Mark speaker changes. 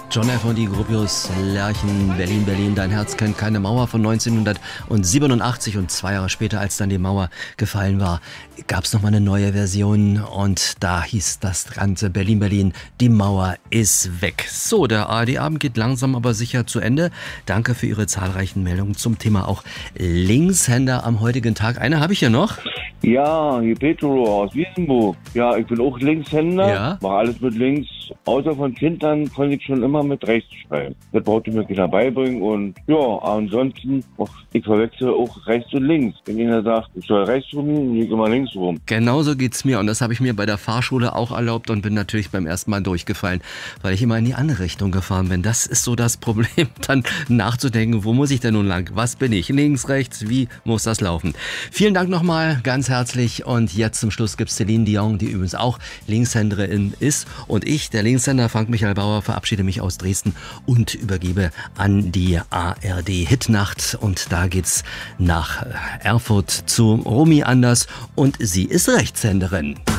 Speaker 1: John F. und die Gropius, Lerchen, Berlin, Berlin, dein Herz kennt keine Mauer von 1987 und 2 Jahre später, als dann die Mauer gefallen war, gab es nochmal eine neue Version und da hieß das Ganze Berlin, Berlin, die Mauer ist weg. So, der ARD-Abend geht langsam aber sicher zu Ende. Danke für Ihre zahlreichen Meldungen zum Thema auch Linkshänder am heutigen Tag. Eine habe ich hier noch.
Speaker 2: Ja, hier Petro aus Wiesenburg. Ja, ich bin auch Linkshänder,
Speaker 1: Ja.
Speaker 2: mache alles mit links. Außer von Kind an konnte ich schon immer mit rechts schreiben. Das brauchte mir keiner beibringen und ja, ansonsten, ich verwechsel auch rechts und links. Wenn jemand sagt, ich soll rechts rum, ich immer links rum.
Speaker 1: Genauso geht's mir und das habe ich mir bei der Fahrschule auch erlaubt und bin natürlich beim ersten Mal durchgefallen, weil ich immer in die andere Richtung gefahren bin. Das ist so das Problem, dann nachzudenken, wo muss ich denn nun lang? Was bin ich? Links, rechts, wie muss das laufen? Vielen Dank nochmal, ganz herzlich und jetzt zum Schluss gibt's Celine Dion, die übrigens auch Linkshänderin ist und ich, der Linkshänder Frank-Michael Bauer, verabschiede mich aus Dresden und übergebe an die ARD Hitnacht und da geht's nach Erfurt zu Romy Anders und sie ist Rechtshänderin.